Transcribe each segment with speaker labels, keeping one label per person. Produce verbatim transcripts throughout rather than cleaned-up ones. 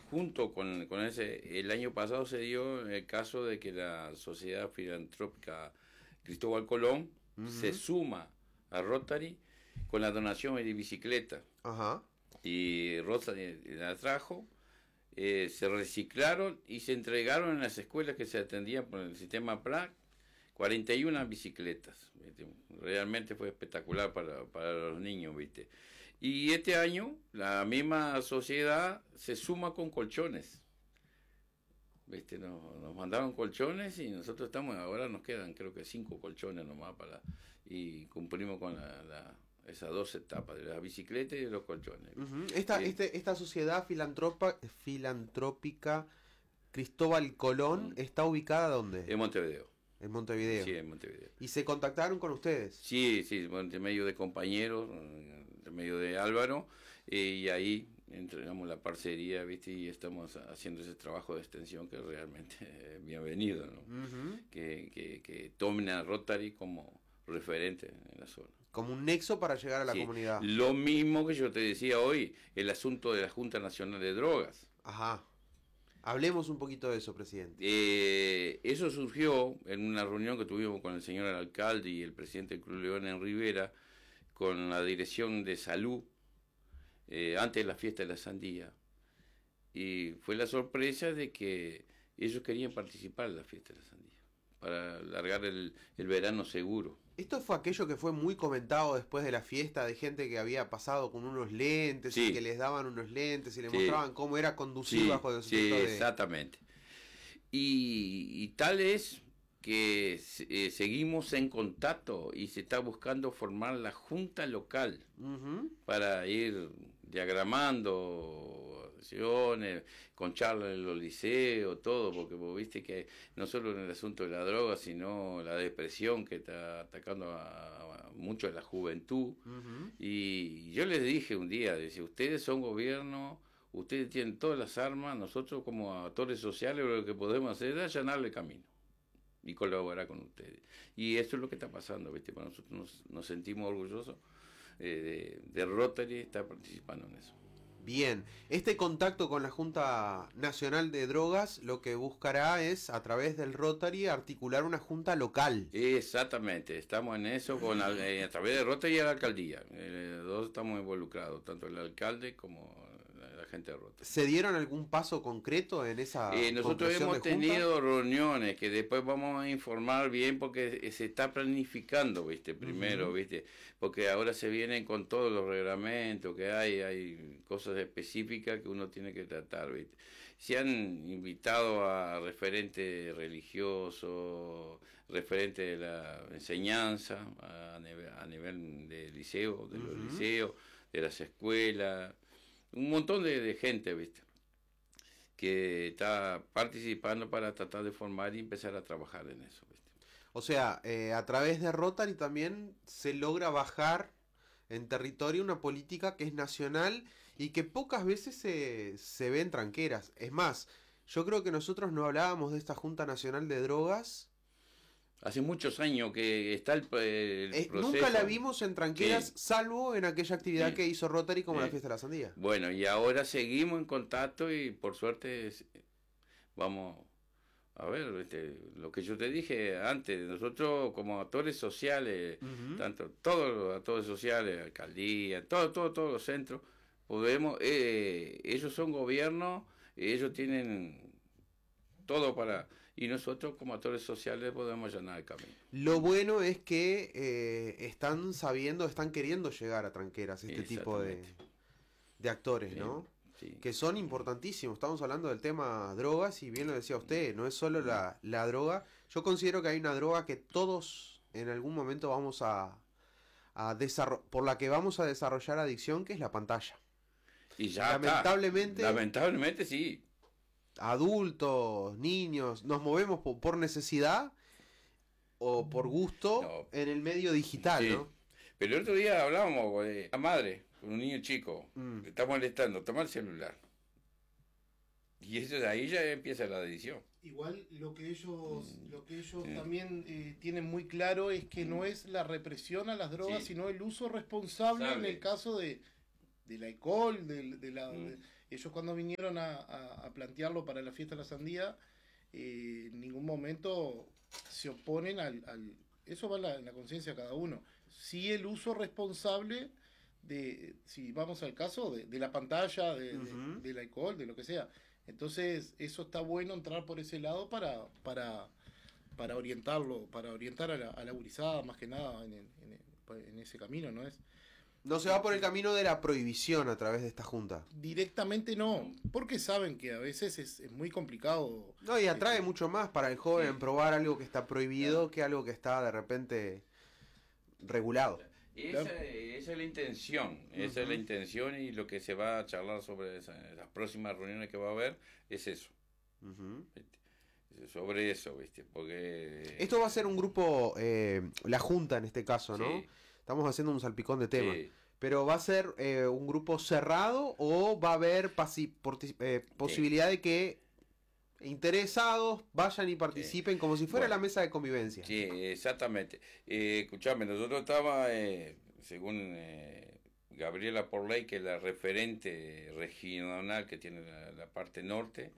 Speaker 1: junto con, con ese, el año pasado se dio el caso de que la Sociedad Filantrópica Cristóbal Colón uh-huh. se suma a Rotary con la donación de bicicletas.
Speaker 2: Ajá.
Speaker 1: Y Rotary la trajo, eh, se reciclaron y se entregaron en las escuelas que se atendían por el sistema P R A C cuarenta y una bicicletas. ¿Viste? Realmente fue espectacular para, para los niños, ¿viste? Y este año la misma sociedad se suma con colchones. ¿Viste? Nos, nos mandaron colchones y nosotros estamos, ahora nos quedan creo que cinco colchones nomás para, y cumplimos con la, la esas dos etapas, de la bicicleta y de los colchones.
Speaker 2: Uh-huh. Esta, eh, este, esta sociedad filantropa, filantrópica Cristóbal Colón, uh-huh. ¿está ubicada dónde?
Speaker 1: En Montevideo.
Speaker 2: En Montevideo.
Speaker 1: Sí, en Montevideo.
Speaker 2: ¿Y se contactaron con ustedes?
Speaker 1: Sí, sí, entre medio de compañeros, entre medio de Álvaro, eh, y ahí entregamos la parcería, ¿viste? Y estamos haciendo ese trabajo de extensión que es realmente eh, bienvenido, ¿no? Uh-huh. Que, que, que tomen a Rotary como referente en la zona.
Speaker 2: Como un nexo para llegar a la
Speaker 1: sí.
Speaker 2: comunidad.
Speaker 1: Lo mismo que yo te decía hoy, el asunto de la Junta Nacional de Drogas.
Speaker 2: Ajá. Hablemos un poquito de eso, presidente.
Speaker 1: Eh, eso surgió en una reunión que tuvimos con el señor alcalde y el presidente del Club León en Rivera, con la dirección de salud, eh, antes de la fiesta de la sandía. Y fue la sorpresa de que ellos querían participar en la fiesta de la sandía, para largar el, el verano seguro.
Speaker 2: Esto fue aquello que fue muy comentado después de la fiesta, de gente que había pasado con unos lentes sí. y que les daban unos lentes y les sí. mostraban cómo era conducir
Speaker 1: sí.
Speaker 2: bajo el
Speaker 1: sí,
Speaker 2: de...
Speaker 1: exactamente. Y, y tal es que eh, seguimos en contacto y se está buscando formar la junta local uh-huh. para ir diagramando acciones, con charlas en los liceos, todo, porque vos viste que no solo en el asunto de la droga, sino la depresión que está atacando a, a mucho a la juventud. Uh-huh. Y yo les dije un día, dice, ustedes son gobierno, ustedes tienen todas las armas, nosotros como actores sociales lo que podemos hacer es allanarle camino y colaborar con ustedes. Y eso es lo que está pasando, ¿viste? Para nosotros nos, nos sentimos orgullosos eh, de, de Rotary estar participando en eso.
Speaker 2: Bien, este contacto con la Junta Nacional de Drogas lo que buscará es, a través del Rotary, articular una junta local.
Speaker 1: Exactamente, estamos en eso, con eh, a través de Rotary y la alcaldía. Eh, dos estamos involucrados, tanto el alcalde como la, la gente de Rotary.
Speaker 2: ¿Se dieron algún paso concreto en esa
Speaker 1: eh, Nosotros hemos tenido reuniones que después vamos a informar bien porque se está planificando, ¿viste? Primero, uh-huh. ¿viste? Porque ahora se vienen con todos los reglamentos que hay, hay cosas específicas que uno tiene que tratar, ¿viste? Se han invitado a referentes religiosos, referentes de la enseñanza a nivel, a nivel de liceo, de los uh-huh. liceos, de las escuelas, un montón de, de gente, ¿viste? Que está participando para tratar de formar y empezar a trabajar en eso, ¿viste?
Speaker 2: O sea, eh, a través de Rotary también se logra bajar en territorio una política que es nacional y que pocas veces se, se ve en tranqueras. Es más, yo creo que nosotros no hablábamos de esta Junta Nacional de Drogas.
Speaker 1: Hace muchos años que está el, el
Speaker 2: eh,
Speaker 1: proceso.
Speaker 2: Nunca la vimos en tranqueras, sí. salvo en aquella actividad
Speaker 1: sí.
Speaker 2: que hizo Rotary como
Speaker 1: sí.
Speaker 2: la Fiesta de la Sandía.
Speaker 1: Bueno, y ahora seguimos en contacto y por suerte vamos... A ver, este, lo que yo te dije antes, nosotros como actores sociales, uh-huh. tanto todos los actores sociales, alcaldía, todo, todo, todos los centros, podemos, eh, ellos son gobierno, ellos tienen todo para, y nosotros como actores sociales podemos allanar el camino.
Speaker 2: Lo bueno es que eh, están sabiendo, están queriendo llegar a tranqueras este tipo de, de actores, sí. ¿no? Sí. Que son importantísimos. Estamos hablando del tema drogas y bien lo decía usted, no es solo la, la droga. Yo considero que hay una droga que todos en algún momento vamos a, a desarrollar, por la que vamos a desarrollar adicción, que es la pantalla.
Speaker 1: Y ya
Speaker 2: lamentablemente,
Speaker 1: está. lamentablemente sí.
Speaker 2: Adultos, niños, nos movemos por, por necesidad o por gusto no. en el medio digital, sí. ¿no?
Speaker 1: Pero el otro día hablábamos de la madre con un niño chico, mm. que está molestando, toma el celular. Y eso de ahí ya empieza la adicción.
Speaker 3: Igual lo que ellos, mm. lo que ellos sí. también eh, tienen muy claro es que mm. no es la represión a las drogas, sí. sino el uso responsable Sabe. en el caso de del alcohol, de, de la, mm. de, ellos cuando vinieron a, a, a plantearlo para la fiesta de la sandía, eh, en ningún momento se oponen al... al eso va en la, en la conciencia de cada uno. Sí el uso responsable de, si vamos al caso, de, de la pantalla, de, uh-huh. de, del alcohol, de lo que sea. Entonces, eso está bueno entrar por ese lado para, para, para orientarlo, para orientar a la, a la gurizada, más que nada, en, en, en ese camino, ¿no es?
Speaker 2: No se va por el camino de la prohibición a través de esta junta.
Speaker 3: Directamente no, porque saben que a veces es, es muy complicado.
Speaker 2: No, y atrae este, mucho más para el joven sí. probar algo que está prohibido claro. que algo que está de repente regulado.
Speaker 1: Esa, esa es la intención, esa uh-huh. es la intención y lo que se va a charlar sobre esa, las próximas reuniones que va a haber es eso. Uh-huh. Sobre eso, ¿viste? Porque...
Speaker 2: Esto va a ser un grupo, eh, la junta en este caso, ¿no? Sí. Estamos haciendo un salpicón de temas. Sí. Pero ¿va a ser eh, un grupo cerrado o va a haber pasi- porti- eh, posibilidad sí. de que interesados vayan y participen sí. como si fuera bueno, la mesa de convivencia?
Speaker 1: Sí, exactamente. Eh, escuchame, nosotros estábamos, eh, según eh, Gabriela Porley, que es la referente regional que tiene la, la parte norte,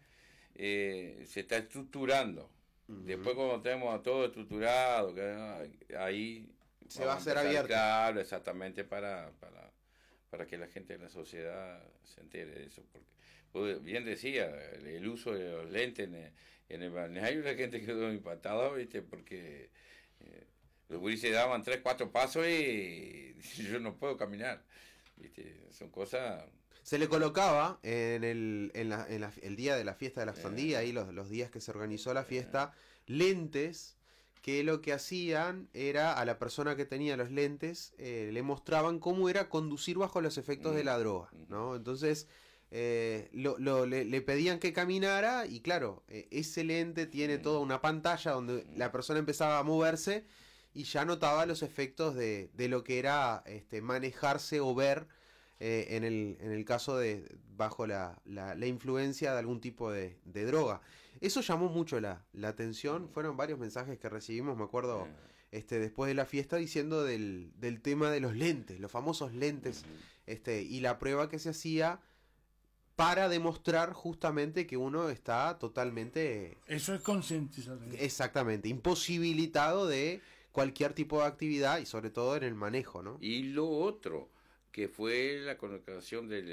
Speaker 1: eh, se está estructurando. Uh-huh. Después cuando tenemos todo estructurado, que, ahí...
Speaker 2: se va a hacer abierto.
Speaker 1: Claro, exactamente, para, para, para que la gente de la sociedad se entere de eso. Porque, pues, bien decía, el, el uso de los lentes en, en el balneario, la gente quedó impactada, ¿viste? Porque eh, los gurises daban tres, cuatro pasos y yo no puedo caminar, ¿viste? Son cosas...
Speaker 2: Se le colocaba en el, en la, en la, el día de la fiesta de la sandía, eh, ahí los, los días que se organizó la fiesta, eh, lentes... que lo que hacían era a la persona que tenía los lentes eh, le mostraban cómo era conducir bajo los efectos de la droga, ¿no? Entonces eh, lo, lo, le, le pedían que caminara y claro, eh, ese lente tiene toda una pantalla donde la persona empezaba a moverse y ya notaba los efectos de, de lo que era este, manejarse o ver eh, en, el, en el caso de bajo la, la, la influencia de algún tipo de, de droga. Eso llamó mucho la, la atención, fueron varios mensajes que recibimos, me acuerdo, este, después de la fiesta, diciendo del, del tema de los lentes, los famosos lentes, este, y la prueba que se hacía para demostrar justamente que uno está totalmente...
Speaker 4: Eso es concientizar.
Speaker 2: Exactamente, imposibilitado de cualquier tipo de actividad y sobre todo en el manejo, ¿no?
Speaker 1: Y lo otro, que fue la colocación del,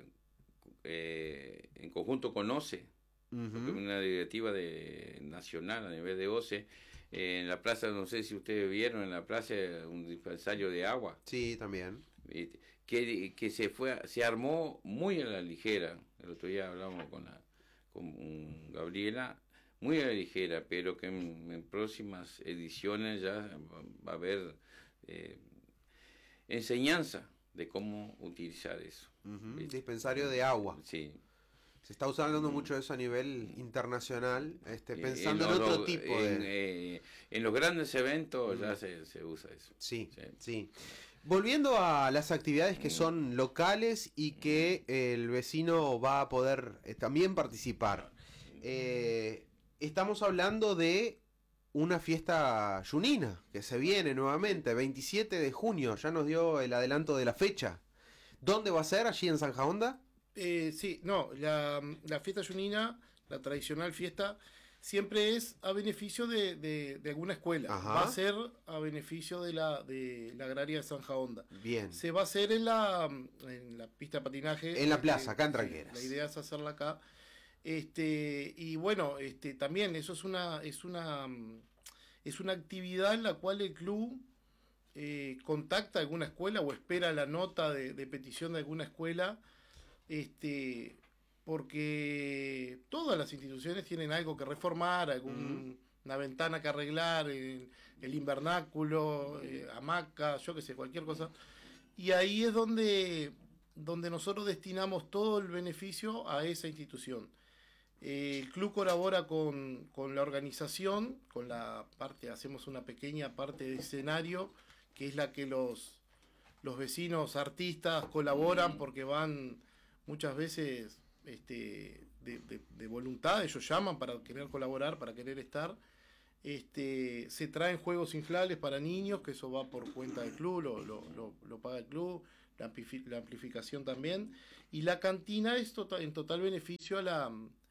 Speaker 1: eh, en conjunto con O C E, Uh-huh. una directiva de nacional a nivel de O C E, eh, en la plaza, no sé si ustedes vieron en la plaza un dispensario de agua.
Speaker 2: Sí, también.
Speaker 1: Que, que se fue, se armó muy a la ligera. El otro día hablamos con, la, con Gabriela, muy a la ligera, pero que en, en próximas ediciones ya va a haber eh, enseñanza de cómo utilizar eso.
Speaker 2: Uh-huh. Dispensario de agua.
Speaker 1: Sí.
Speaker 2: Se está usando mucho eso a nivel internacional, este, pensando en, en otro tipo
Speaker 1: en,
Speaker 2: de...
Speaker 1: Eh, en los grandes eventos mm. ya se, se usa eso.
Speaker 2: Sí, sí, sí. Volviendo a las actividades que son locales y que el vecino va a poder eh, también participar. Eh, estamos hablando de una fiesta junina que se viene nuevamente, veintisiete de junio, ya nos dio el adelanto de la fecha. ¿Dónde va a ser? ¿Allí en Zanja Honda?
Speaker 3: Eh, sí, no, la, la fiesta junina, la tradicional fiesta, siempre es a beneficio de, de, de alguna escuela. Ajá. Va a ser a beneficio de la, de la agraria de Zanja Honda.
Speaker 2: Bien.
Speaker 3: Se va a hacer en la, en la pista de patinaje.
Speaker 2: En la plaza, acá en Tranqueras.
Speaker 3: La idea es hacerla acá. Este, y bueno, este, también eso es una, es una, es una actividad en la cual el club eh, contacta a alguna escuela o espera la nota de, de petición de alguna escuela. Este, porque todas las instituciones tienen algo que reformar, alguna uh-huh. ventana que arreglar, el, el invernáculo, eh, hamaca, yo qué sé, cualquier cosa. Y ahí es donde, donde nosotros destinamos todo el beneficio a esa institución. Eh, el club colabora con, con la organización, con la parte, hacemos una pequeña parte de escenario, que es la que los, los vecinos artistas colaboran porque van... muchas veces este, de, de, de voluntad, ellos llaman para querer colaborar, para querer estar. Este, se traen juegos inflables para niños, que eso va por cuenta del club, lo, lo, lo, lo paga el club. la, amplifi- la amplificación también, y la cantina es tota- en total beneficio a la,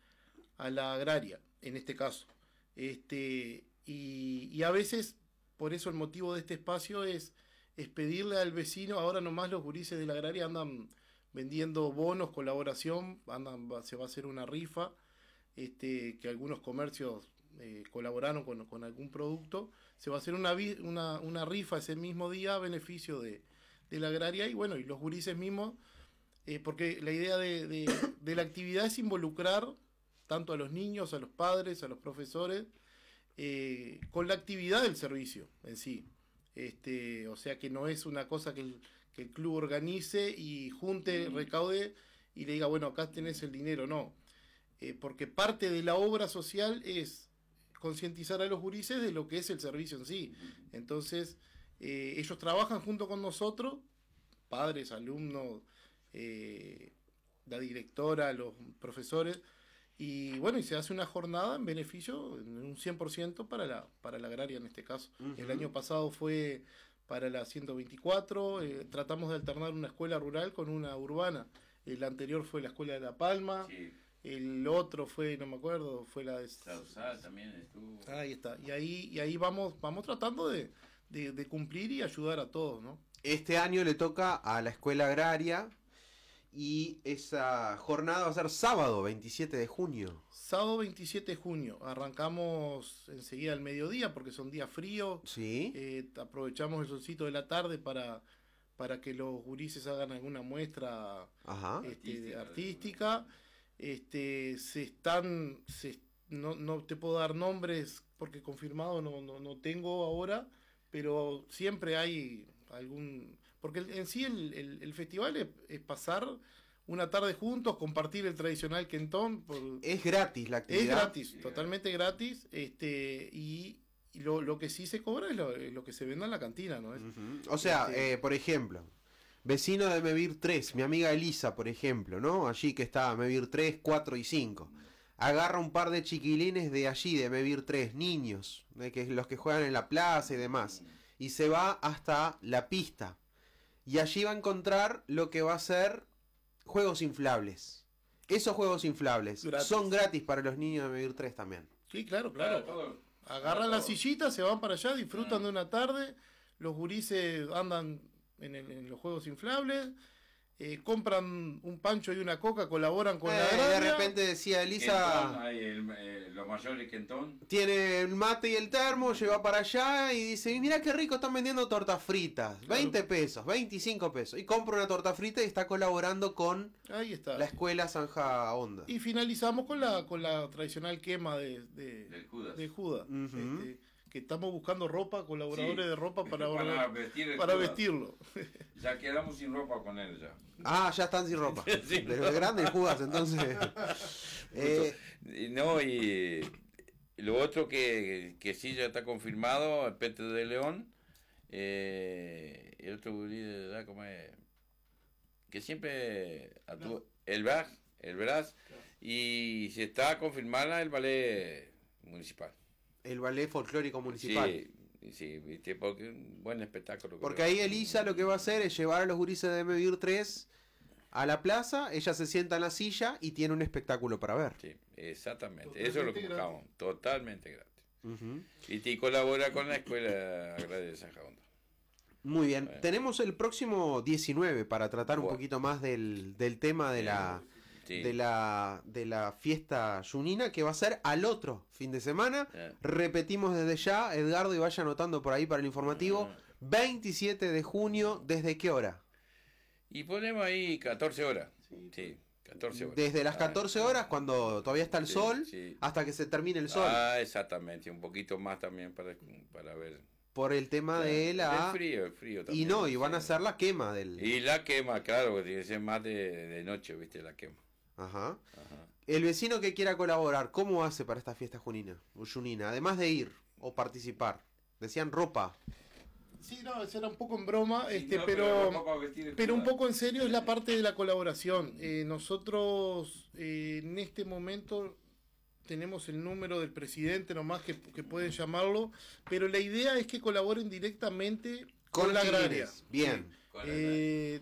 Speaker 3: a la agraria, en este caso. Este, y, y a veces, por eso el motivo de este espacio es, es pedirle al vecino, ahora nomás los gurises de la agraria andan vendiendo bonos, colaboración, andan, se va a hacer una rifa, este, que algunos comercios eh, colaboraron con, con algún producto, se va a hacer una, una, una rifa ese mismo día a beneficio de, de la agraria, y bueno, y los gurises mismos, eh, porque la idea de, de, de la actividad es involucrar tanto a los niños, a los padres, a los profesores, eh, con la actividad del servicio en sí. Este, o sea que no es una cosa que el, que el club organice y junte, recaude y le diga, bueno, acá tenés el dinero, no. Eh, porque parte de la obra social es concientizar a los gurises de lo que es el servicio en sí. Entonces, eh, ellos trabajan junto con nosotros, padres, alumnos, eh, la directora, los profesores, y bueno, y se hace una jornada en beneficio, en un cien por ciento para la, para la agraria en este caso. Uh-huh. El año pasado fue para la ciento veinticuatro, eh, tratamos de alternar una escuela rural con una urbana. El anterior fue la escuela de La Palma, sí. El otro fue, no me acuerdo, fue la de...
Speaker 1: Sausal también estuvo.
Speaker 3: Ahí está, y ahí, y ahí vamos, vamos tratando de, de, de cumplir y ayudar a todos, ¿no?
Speaker 2: Este año le toca a la escuela agraria. Y esa jornada va a ser sábado veintisiete de junio.
Speaker 3: Sábado veintisiete de junio. Arrancamos enseguida al mediodía porque son días fríos.
Speaker 2: Sí.
Speaker 3: Eh, aprovechamos el solcito de la tarde para, para que los gurises hagan alguna muestra
Speaker 2: Ajá.
Speaker 3: Este, artística. artística. Este, se están... Se, no, no te puedo dar nombres porque confirmado no, no, no tengo ahora, pero siempre hay algún... Porque en sí el, el, el festival es, es pasar una tarde juntos, compartir el tradicional quentón. Por...
Speaker 2: Es gratis la actividad.
Speaker 3: Es gratis, sí, totalmente gratis. este Y, y lo, lo que sí se cobra es lo, es lo que se vende en la cantina, ¿no? Es,
Speaker 2: uh-huh. O sea, este... eh, por ejemplo, vecino de Mevir tres, mi amiga Elisa, por ejemplo, ¿no? Allí que está Mevir tres, cuatro y cinco. Agarra un par de chiquilines de allí, de Mevir tres, niños, de que, los que juegan en la plaza y demás, y se va hasta la pista. Y allí va a encontrar lo que va a ser juegos inflables. Esos juegos inflables gratis. Son gratis para los niños de Mevir tres también.
Speaker 3: Sí, claro, claro. claro Agarran la sillita, se van para allá, disfrutan de una tarde. Los gurises andan en, el, en los juegos inflables. Eh, compran un pancho y una coca, colaboran con
Speaker 2: eh,
Speaker 3: la agraria.
Speaker 2: De repente decía Elisa,
Speaker 1: hay el, eh, los mayores Quentón.
Speaker 2: Tiene el mate y el termo, lleva para allá y dice, mira qué rico, están vendiendo tortas fritas, claro. veinte pesos, veinticinco pesos, y compra una torta frita y está colaborando con
Speaker 3: Ahí está.
Speaker 2: la escuela Zanja Onda.
Speaker 3: Y finalizamos con la con la tradicional quema de, de,
Speaker 1: Del Judas,
Speaker 3: de Judas
Speaker 2: uh-huh.
Speaker 3: este, que estamos buscando ropa, colaboradores sí, de ropa para,
Speaker 1: para, vestir
Speaker 3: para vestirlo.
Speaker 1: Ya quedamos sin ropa con él ya.
Speaker 2: Ah, ya están sin ropa. Sí, pero no. Es grande el Judas, entonces.
Speaker 1: eh... No, y lo otro que, que sí ya está confirmado, el Petro de León, eh, el otro gurí de edad, como es, que siempre actúa, el Brás, el Brás, y se está a confirmar el ballet municipal.
Speaker 2: El ballet folclórico municipal.
Speaker 1: Sí, sí, viste, porque un buen espectáculo.
Speaker 2: Porque ahí Elisa lo que va a hacer es llevar a los gurises de Mevir tres a la plaza, ella se sienta en la silla y tiene un espectáculo para ver.
Speaker 1: Sí, exactamente. Totalmente Eso es lo que buscamos. Totalmente gratis.
Speaker 2: Uh-huh.
Speaker 1: Y te colabora con la escuela agraria de Zanja Onda.
Speaker 2: Muy bien. Bueno. Tenemos el próximo diecinueve para tratar bueno. un poquito más del, del tema de la... Sí. De la de la fiesta junina, que va a ser al otro fin de semana. Yeah. Repetimos desde ya, Edgardo, y vaya anotando por ahí para el informativo. Yeah. veintisiete de junio, ¿desde qué hora?
Speaker 1: Y ponemos ahí catorce horas. Sí, sí catorce horas.
Speaker 2: Desde las catorce horas, cuando todavía está el sí, sol, sí. hasta que se termine el sol.
Speaker 1: Ah, exactamente, un poquito más también para, para ver.
Speaker 2: Por el tema yeah. de la...
Speaker 1: El frío, el frío también.
Speaker 2: Y no, y van a hacer la quema del...
Speaker 1: Y la quema, claro, que tiene que ser más de, de noche, viste, la quema.
Speaker 2: Ajá. Ajá. El vecino que quiera colaborar, ¿cómo hace para esta fiesta junina? junina? Además de ir o participar. Decían ropa.
Speaker 3: Sí, no, eso era un poco en broma, sí, este, no, pero, pero, pero un poco en serio es la parte de la colaboración. Eh, nosotros eh, en este momento tenemos el número del presidente nomás que, que pueden llamarlo, pero la idea es que colaboren directamente con, con la agraria.
Speaker 2: Bien.
Speaker 3: Eh,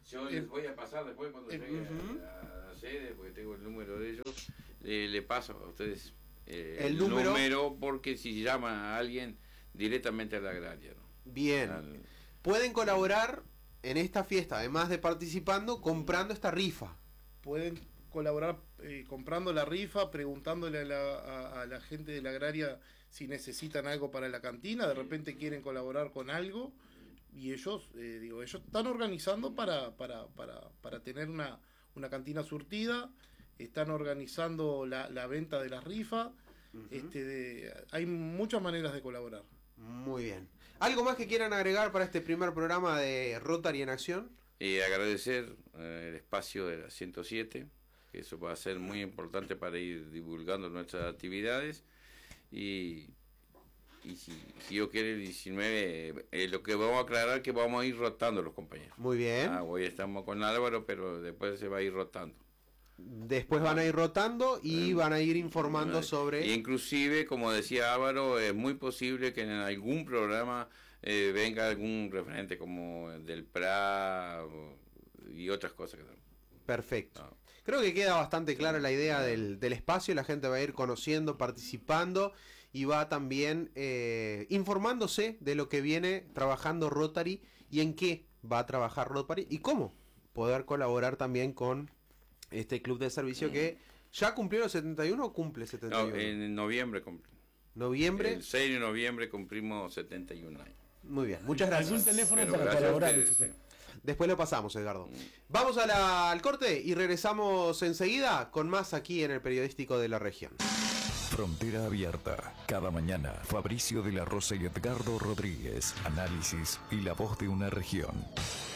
Speaker 1: Yo les voy a pasar después cuando
Speaker 3: eh,
Speaker 1: llegue
Speaker 3: uh-huh.
Speaker 1: a la sede, porque tengo el número de ellos, eh, le paso a ustedes eh,
Speaker 2: el,
Speaker 1: el
Speaker 2: número...
Speaker 1: número, porque si llama a alguien directamente a la agraria, ¿no?
Speaker 2: Bien. Al... Pueden colaborar en esta fiesta, además de participando, comprando esta rifa.
Speaker 3: Pueden colaborar eh, comprando la rifa, preguntándole a la, a, a la gente de la agraria si necesitan algo para la cantina, de repente quieren colaborar con algo, y ellos, eh, digo, ellos están organizando para, para, para, para tener una, una cantina surtida, están organizando la, la venta de las rifas, uh-huh. este, de, hay muchas maneras de colaborar.
Speaker 2: Muy bien. ¿Algo más que quieran agregar para este primer programa de Rotary en Acción?
Speaker 1: Y agradecer eh, el espacio de la ciento siete, que eso va a ser muy importante para ir divulgando nuestras actividades, y, y si, si yo quiero el diecinueve, eh, lo que vamos a aclarar es que vamos a ir rotando los compañeros.
Speaker 2: Muy bien.
Speaker 1: Ah, hoy estamos con Álvaro, pero después se va a ir rotando.
Speaker 2: Después van a ir rotando y eh, van a ir informando eh, sobre...
Speaker 1: Y inclusive, como decía Álvaro, es muy posible que en algún programa eh, venga algún referente como del P R A y otras cosas. Que...
Speaker 2: Perfecto. No. Creo que queda bastante clara la idea del, del espacio, la gente va a ir conociendo, participando y va también eh, informándose de lo que viene trabajando Rotary y en qué va a trabajar Rotary y cómo poder colaborar también con este club de servicio que ya cumplió los setenta y uno o cumple setenta y uno.
Speaker 1: No, en noviembre cumple.
Speaker 2: ¿Noviembre?
Speaker 1: El seis de noviembre cumplimos setenta y un años.
Speaker 2: Muy bien, muchas gracias.
Speaker 4: ¿Algún teléfono Pero para colaborar?
Speaker 2: Después lo pasamos, Edgardo. Vamos a la, al corte y regresamos enseguida con más aquí en el Periodístico de la Región.
Speaker 5: Frontera Abierta. Cada mañana, Fabricio de la Rosa y Edgardo Rodríguez. Análisis y la voz de una región.